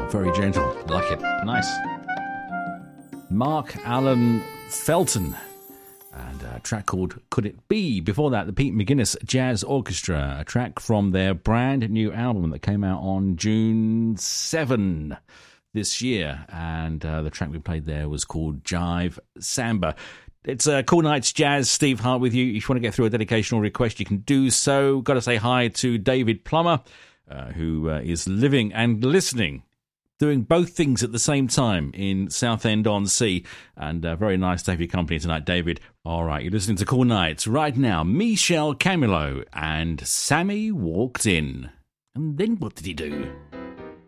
Very gentle. Like it. Nice. Mark Allen Felton. And a track called Could It Be? Before that, the Pete McGuinness Jazz Orchestra, a track from their brand new album that came out on June 7 this year. And the track we played there was called Jive Samba. It's Cool Nights Jazz. Steve Hart with you. If you want to get through a dedication or request, you can do so. Got to say hi to David Plummer, who is living and listening, doing both things at the same time in Southend-on-Sea. And very nice to have your company tonight, David. All right, you're listening to Cool Nights. Right now, Michel Camilo and Sammy Walked In. And then what did he do?